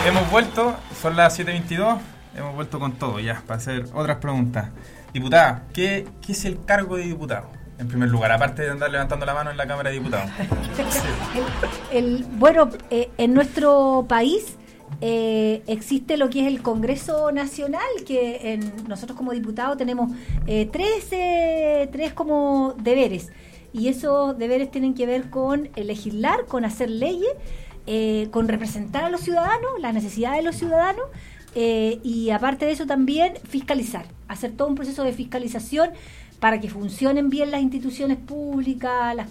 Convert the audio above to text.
Hemos vuelto, son las 7:22, hemos vuelto con todo ya, para hacer otras preguntas. Diputada, ¿qué es el cargo de diputado? En primer lugar, aparte de andar levantando la mano en la Cámara de Diputados. Bueno, en nuestro país existe lo que es el Congreso Nacional, que nosotros como diputados tenemos tres como deberes, y esos deberes tienen que ver con legislar, con hacer leyes, con representar a los ciudadanos, las necesidades de los ciudadanos, y aparte de eso también fiscalizar, hacer todo un proceso de fiscalización para que funcionen bien las instituciones públicas,